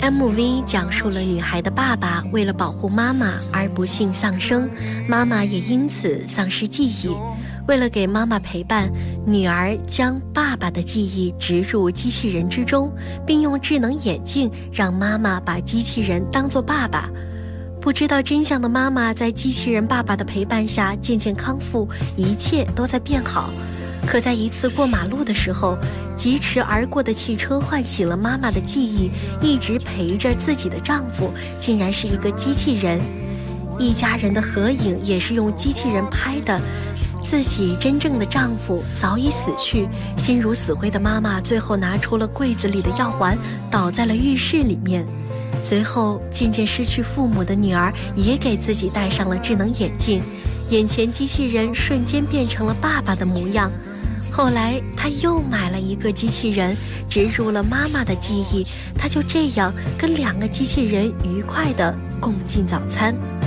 MV 讲述了女孩的爸爸为了保护妈妈而不幸丧生，妈妈也因此丧失记忆。为了给妈妈陪伴，女儿将爸爸的记忆植入机器人之中，并用智能眼镜让妈妈把机器人当作爸爸。不知道真相的妈妈在机器人爸爸的陪伴下渐渐康复，一切都在变好。可在一次过马路的时候，疾驰而过的汽车唤醒了妈妈的记忆，一直陪着自己的丈夫竟然是一个机器人。一家人的合影也是用机器人拍的，自己真正的丈夫早已死去，心如死灰的妈妈最后拿出了柜子里的药环，倒在了浴室里面。随后渐渐失去父母的女儿也给自己戴上了智能眼镜，眼前机器人瞬间变成了爸爸的模样。后来她又买了一个机器人，植入了妈妈的记忆，她就这样跟2个机器人愉快地共进早餐。